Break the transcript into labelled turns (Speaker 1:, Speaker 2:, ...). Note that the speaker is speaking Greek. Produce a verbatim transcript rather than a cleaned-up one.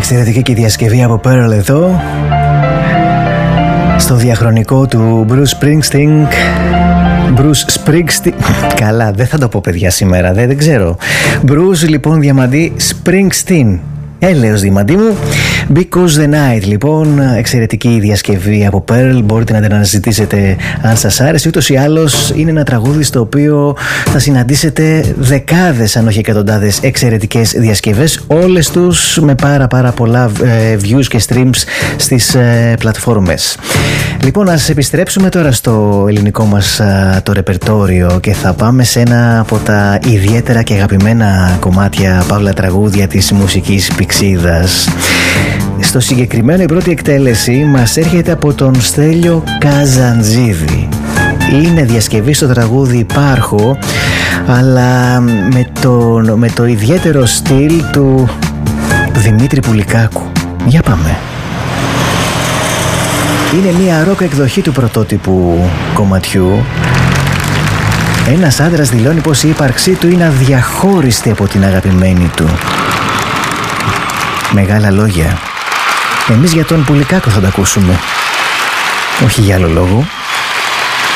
Speaker 1: Εξαιρετική και διασκευή από Pearl εδώ, στο διαχρονικό του Bruce Springsteen. Bruce Springsteen. Καλά, δεν θα το πω παιδιά σήμερα, δεν, δεν ξέρω. Bruce λοιπόν Διαμαντή Springsteen. Έλεος Διαμαντή μου. Because the Night, λοιπόν, εξαιρετική διασκευή από Pearl. Μπορείτε να την αναζητήσετε αν σας άρεσε. Ούτως ή άλλως είναι ένα τραγούδι στο οποίο θα συναντήσετε δεκάδες αν όχι εκατοντάδες εξαιρετικές διασκευές, όλες τους με πάρα πάρα πολλά ε, views και streams στις ε, πλατφόρμες. Λοιπόν, ας επιστρέψουμε τώρα στο ελληνικό μας α, το ρεπερτόριο και θα πάμε σε ένα από τα ιδιαίτερα και αγαπημένα κομμάτια, παύλα τραγούδια της μουσικής πηξίδας. Στο συγκεκριμένο η πρώτη εκτέλεση μας έρχεται από τον Στέλιο Καζαντζίδη. Είναι διασκευή στο τραγούδι Υπάρχω, αλλά με το, με το ιδιαίτερο στυλ του Δημήτρη Πουλικάκου. Για πάμε. Είναι μια ροκ εκδοχή του πρωτότυπου κομματιού. Ένας άντρας δηλώνει πως η ύπαρξή του είναι αδιαχώριστη από την αγαπημένη του. Μεγάλα λόγια. Εμείς για τον Πουλικάκο θα τα ακούσουμε. Όχι για άλλο λόγο.